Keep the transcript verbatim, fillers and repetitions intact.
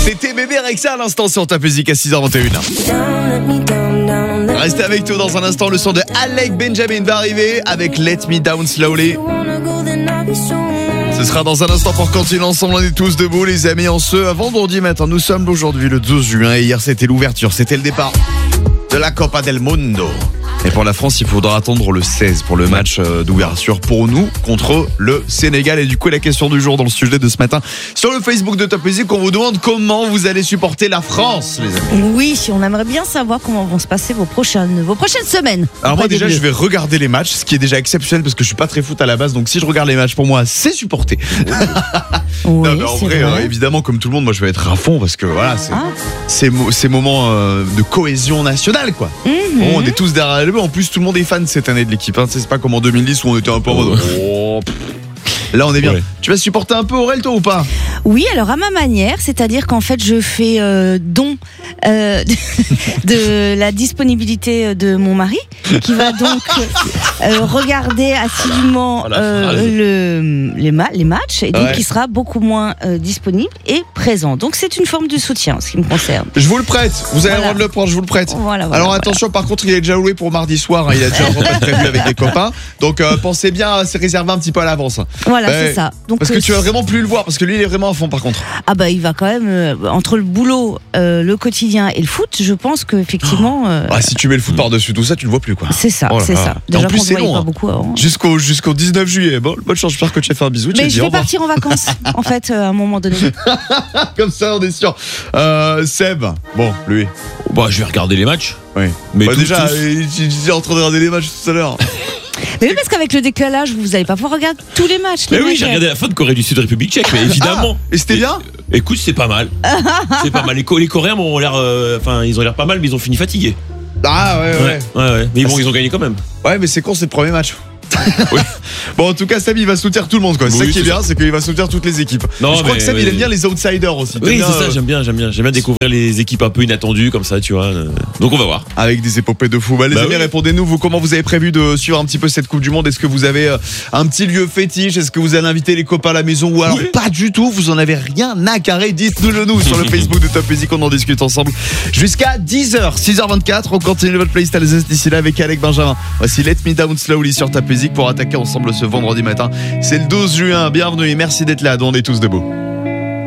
C'était Bébé Rexha à l'instant sur ta musique à six heures vingt et une. Restez avec nous dans un instant, le son de Alec Benjamin va arriver avec Let Me Down Slowly. Ce sera dans un instant pour continuer ensemble, on est tous debout les amis en ce vendredi matin. Nous sommes aujourd'hui le douze juin et hier c'était l'ouverture, c'était le départ de la Copa del Mundo. Et pour la France, il faudra attendre le seize pour le match d'ouverture pour nous contre le Sénégal. Et du coup, la question du jour dans le sujet de ce matin sur le Facebook de Top Music, on vous demande comment vous allez supporter la France, les amis. Oui, on aimerait bien savoir comment vont se passer vos prochaines, vos prochaines semaines. Alors moi déjà, je vais regarder les matchs, ce qui est déjà exceptionnel parce que je suis pas très foot à la base. Donc si je regarde les matchs, pour moi, c'est supporter. Oui, non, mais en vrai, euh, évidemment, comme tout le monde, moi je vais être à fond parce que voilà, c'est ah. ces, ces moments euh, de cohésion nationale, quoi. Mm-hmm. Bon, on est tous derrière le but. En plus, tout le monde est fan cette année de l'équipe. Hein. C'est pas comme en deux mille dix où on était un peu en mode. Oh, là, on est bien. Ouais. Tu vas supporter un peu Aurel, toi, ou pas? Oui, alors à ma manière, c'est-à-dire qu'en fait, je fais euh, don euh, de la disponibilité de mon mari, qui va donc euh, regarder assidûment euh, le, les, ma- les matchs, et donc ouais. qui sera beaucoup moins euh, disponible et présent. Donc c'est une forme de soutien, en ce qui me concerne. Je vous le prête. Vous avez voilà. le droit de le prendre. Je vous le prête. Voilà, voilà, alors voilà. attention, par contre, il est déjà loué pour mardi soir. Hein. Il a déjà un repas prévu avec des copains. Donc euh, pensez bien à se réserver un petit peu à l'avance. Voilà, euh, c'est ça. Donc, parce que tu vas vraiment plus le voir, parce que lui, il est vraiment à fond, par contre. Ah bah il va quand même euh, entre le boulot, euh, le quotidien et le foot. Je pense que effectivement. Euh, ah, si tu mets le foot par-dessus tout ça, tu le vois plus, quoi. C'est ça, oh c'est ça. Déjà, en plus, c'est long. Pas beaucoup avant. Jusqu'au jusqu'au dix-neuf juillet. Bon, bonne chance. J'espère que tu as fait un bisou. Mais je vais partir en vacances, en fait, euh, à un moment donné. Comme ça, on est sûr. Euh, Seb, bon, lui. Bah, je vais regarder les matchs. Oui. Mais bah, tous, déjà, tous. tu étais en train de regarder les matchs tout à l'heure. Mais oui, parce qu'avec le décalage, vous n'allez pas pouvoir regarder tous les matchs. Mais les oui, matchs. j'ai regardé la fin de Corée du Sud, République Tchèque, mais évidemment. Ah, et c'était bien ? Écoute, c'est pas mal. C'est pas mal. Les, les Coréens ont l'air, enfin, euh, ils ont l'air pas mal, mais ils ont fini fatigués. Ah ouais, ouais. Ouais, ouais, ouais. Mais bon, ah, ils ont gagné quand même. Ouais, mais c'est con, c'est le premier match. Oui. Bon, en tout cas, Seb, il va soutenir tout le monde, quoi. C'est oui, ça qui est, est bien, c'est qu'il va soutenir toutes les équipes. Non, je crois que Seb, oui, il aime bien les outsiders aussi. Oui, bien, c'est ça, euh... j'aime bien, j'aime bien. J'aime bien découvrir les équipes un peu inattendues, comme ça, tu vois. Donc, on va voir. Avec des épopées de fou. Bah, les bah, amis, oui. répondez-nous, vous, comment vous avez prévu de suivre un petit peu cette Coupe du Monde? Est-ce que vous avez euh, un petit lieu fétiche? Est-ce que vous allez inviter les copains à la maison? Ou alors, oui. pas du tout, vous en avez rien à carrer? Dites-nous-le nous sur le Facebook de Top Music, on en discute ensemble. Jusqu'à dix heures, six heures vingt-quatre, on continue votre playlist à l'A d'ici là avec Alec Benjamin. Voici Let Me Down Slowly sur Top Music pour attaquer ensemble ce vendredi matin. C'est le douze juin, bienvenue et merci d'être là, on est tous debout.